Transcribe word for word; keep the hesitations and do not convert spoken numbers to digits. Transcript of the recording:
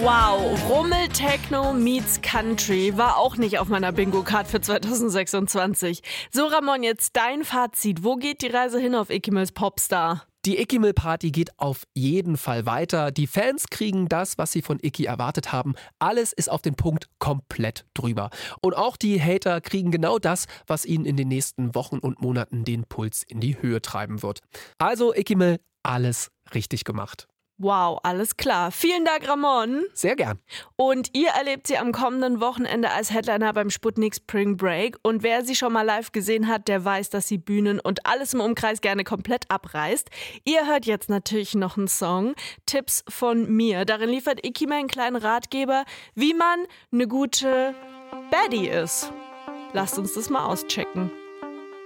Wow, Rummel-Techno meets Country war auch nicht auf meiner Bingo-Card für zwanzig sechsundzwanzig. So, Ramon, jetzt dein Fazit. Wo geht die Reise hin auf Ikimils Popstar? Die Ikimil-Party geht auf jeden Fall weiter. Die Fans kriegen das, was sie von Iki erwartet haben. Alles ist auf den Punkt komplett drüber. Und auch die Hater kriegen genau das, was ihnen in den nächsten Wochen und Monaten den Puls in die Höhe treiben wird. Also Ikimil, alles richtig gemacht. Wow, alles klar. Vielen Dank, Ramon. Sehr gern. Und ihr erlebt sie am kommenden Wochenende als Headliner beim Sputnik Spring Break. Und wer sie schon mal live gesehen hat, der weiß, dass sie Bühnen und alles im Umkreis gerne komplett abreißt. Ihr hört jetzt natürlich noch einen Song, Tipps von mir. Darin liefert Iki mir einen kleinen Ratgeber, wie man eine gute Baddie ist. Lasst uns das mal auschecken.